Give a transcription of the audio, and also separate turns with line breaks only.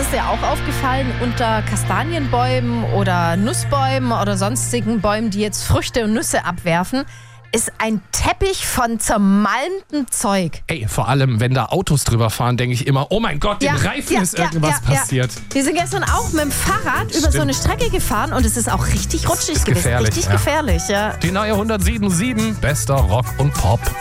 ist dir auch aufgefallen, unter Kastanienbäumen oder Nussbäumen oder sonstigen Bäumen, die jetzt Früchte und Nüsse abwerfen, ist ein Teppich von zermalmtem Zeug.
Ey, vor allem, wenn da Autos drüber fahren, denke ich immer, oh mein Gott, dem Reifen ist irgendwas passiert.
Wir sind gestern auch mit dem Fahrrad über so eine Strecke gefahren und es ist auch richtig rutschig gewesen.
Gefährlich,
Richtig gefährlich, ja.
Die neue 107.7, bester Rock und Pop.